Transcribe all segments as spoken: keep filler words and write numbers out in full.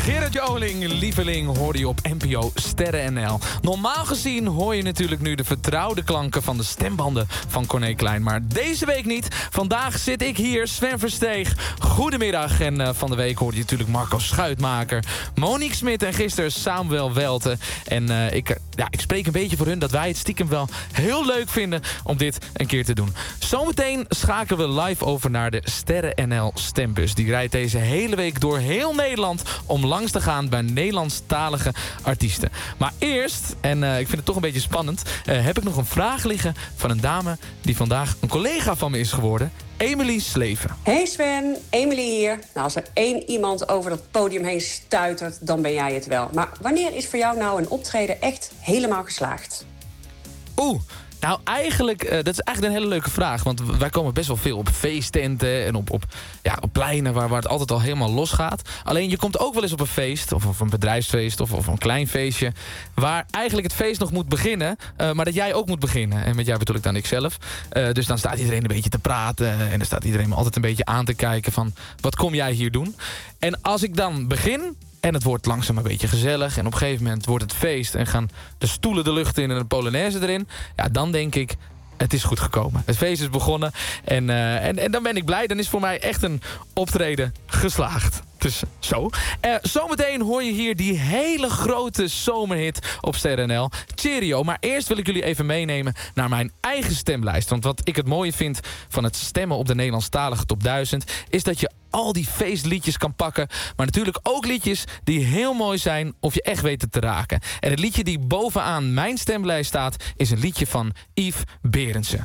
Gerard Joling, lieveling, hoorde je op N P O Sterren N L. Normaal gezien hoor je natuurlijk nu de vertrouwde klanken van de stembanden van Corné Klein. Maar deze week niet. Vandaag zit ik hier, Sven Versteeg. Goedemiddag. En uh, van de week hoorde je natuurlijk Marco Schuitmaker, Monique Smit en gisteren Samuel Welte. En uh, ik, ja, ik spreek een beetje voor hun dat wij het stiekem wel heel leuk vinden om dit een keer te doen. Zometeen schakelen we live over naar de Sterren N L stembus. Die rijdt deze hele week door heel Nederland om langs te gaan bij Nederlandstalige artiesten. Maar eerst, en uh, ik vind het toch een beetje spannend, uh, heb ik nog een vraag liggen van een dame die vandaag een collega van me is geworden. Emily Sleven. Hey Sven, Emily hier. Nou, als er één iemand over dat podium heen stuitert, dan ben jij het wel. Maar wanneer is voor jou nou een optreden echt helemaal geslaagd? Oeh. Nou, eigenlijk, uh, dat is eigenlijk een hele leuke vraag. Want wij komen best wel veel op feesttenten en op, op, ja, op pleinen waar, waar het altijd al helemaal los gaat. Alleen je komt ook wel eens op een feest, of, of een bedrijfsfeest, of, of een klein feestje, waar eigenlijk het feest nog moet beginnen, uh, maar dat jij ook moet beginnen. En met jou bedoel ik dan ikzelf. Uh, dus dan staat iedereen een beetje te praten en dan staat iedereen me altijd een beetje aan te kijken van, wat kom jij hier doen? En als ik dan begin, en het wordt langzaam een beetje gezellig, en op een gegeven moment wordt het feest en gaan de stoelen de lucht in en de polonaise erin, ja, dan denk ik, het is goed gekomen. Het feest is begonnen en, uh, en, en dan ben ik blij. Dan is voor mij echt een optreden geslaagd. Dus zo. Uh, zometeen hoor je hier die hele grote zomerhit op Sterren N L. Cheerio. Maar eerst wil ik jullie even meenemen naar mijn eigen stemlijst. Want wat ik het mooie vind van het stemmen op de Nederlandstalige top duizend... is dat je al die feestliedjes kan pakken. Maar natuurlijk ook liedjes die heel mooi zijn of je echt weet het te raken. En het liedje die bovenaan mijn stemlijst staat is een liedje van Yves Berendsen.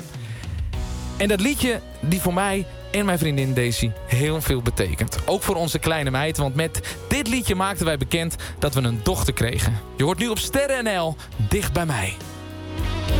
En dat liedje die voor mij en mijn vriendin Daisy heel veel betekent. Ook voor onze kleine meid, want met dit liedje maakten wij bekend dat we een dochter kregen. Je hoort nu op Sterren N L, Dicht bij mij.